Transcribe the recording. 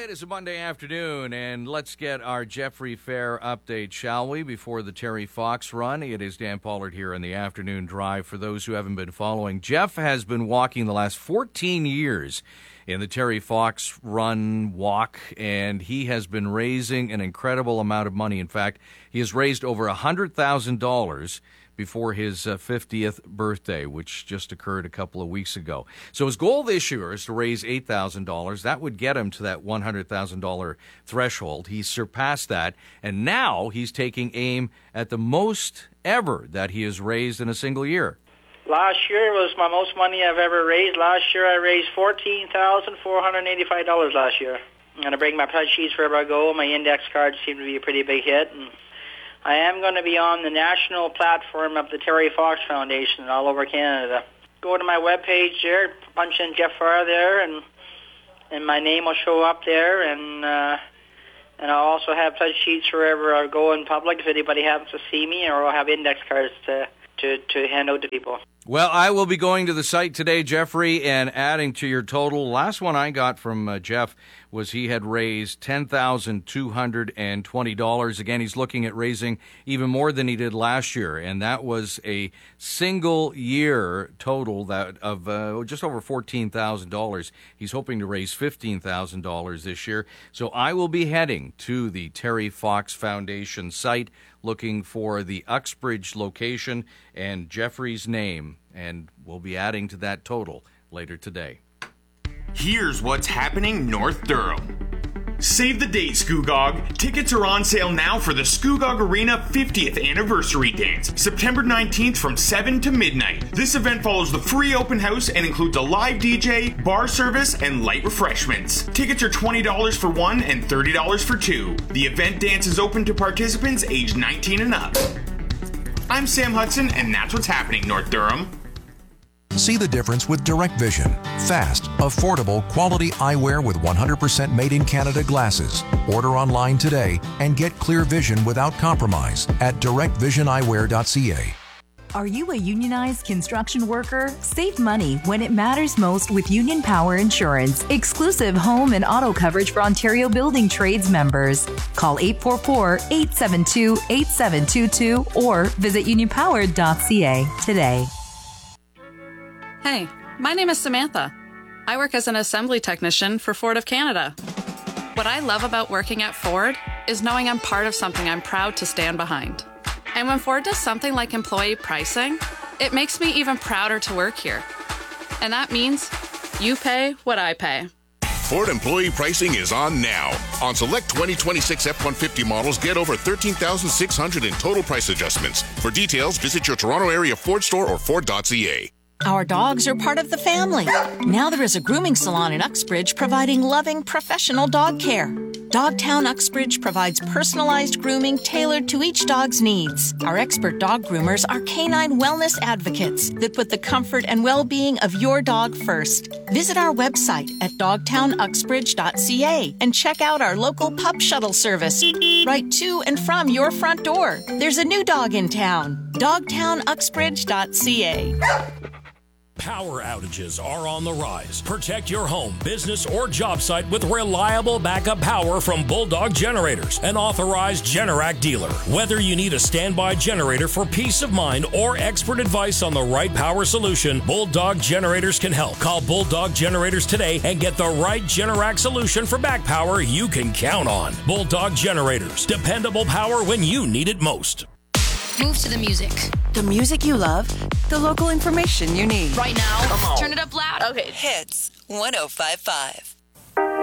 It is a Monday afternoon, and let's get our Jeffrey Fair update, shall we, before the Terry Fox run. It is Dan Pollard here in the afternoon drive. For those who haven't been following, Jeff has been walking the last 14 years in the Terry Fox run walk, and he has been raising an incredible amount of money. In fact, he has raised over $100,000 before his 50th birthday, which just occurred a couple of weeks ago. So his goal this year is to raise $8,000. That would get him to that $100,000 threshold. He's surpassed that, and now he's taking aim at the most ever that he has raised in a single year. Last year was my most money I've ever raised. Last year I raised $14,485 last year. I'm going to bring my pledge sheets wherever I go. My index cards seem to be a pretty big hit, and I am going to be on the national platform of the Terry Fox Foundation all over Canada. Go to my webpage there, punch in Jeff Farr there, and my name will show up there, and I'll also have pledge sheets wherever I go in public if anybody happens to see me, or I'll have index cards to hand out to people. Well, I will be going to the site today, Jeffrey, and adding to your total. Last one I got from Jeff was he had raised $10,220. Again, he's looking at raising even more than he did last year, and that was a single year total that of just over $14,000. He's hoping to raise $15,000 this year. So I will be heading to the Terry Fox Foundation site, looking for the Uxbridge location and Jeffrey's name, and we'll be adding to that total later today. Here's what's happening North Durham. Save the date, Scugog. Tickets are on sale now for the Scugog Arena 50th Anniversary Dance, September 19th from 7 to midnight. This event follows the free open house and includes a live DJ, bar service, and light refreshments. Tickets are $20 for one and $30 for two. The event dance is open to participants aged 19 and up. I'm Sam Hudson, and that's what's happening North Durham. See the difference with Direct Vision. Fast, affordable, quality eyewear with 100% made-in-Canada glasses. Order online today and get clear vision without compromise at directvisioneyewear.ca. Are you a unionized construction worker? Save money when it matters most with Union Power Insurance. Exclusive home and auto coverage for Ontario Building Trades members. Call 844-872-8722 or visit unionpower.ca today. Hey, my name is Samantha. I work as an assembly technician for Ford of Canada. What I love about working at Ford is knowing I'm part of something I'm proud to stand behind. And when Ford does something like employee pricing, it makes me even prouder to work here. And that means you pay what I pay. Ford employee pricing is on now. On select 2026 F-150 models, get over $13,600 in total price adjustments. For details, visit your Toronto area Ford store or Ford.ca. Our dogs are part of the family. Now there is a grooming salon in Uxbridge providing loving, professional dog care. Dogtown Uxbridge provides personalized grooming tailored to each dog's needs. Our expert dog groomers are canine wellness advocates that put the comfort and well-being of your dog first. Visit our website at dogtownuxbridge.ca and check out our local pup shuttle service right to and from your front door. There's a new dog in town. dogtownuxbridge.ca. Power outages are on the rise. Protect your home, business, or job site with reliable backup power from Bulldog Generators, an authorized Generac dealer. Whether you need a standby generator for peace of mind or expert advice on the right power solution, Bulldog Generators can help. Call Bulldog Generators today and get the right Generac solution for back power you can count on. Bulldog Generators, dependable power when you need it most. Move to the music. The music you love, the local information you need. Right now, turn it up loud. Okay. Hits 105.5.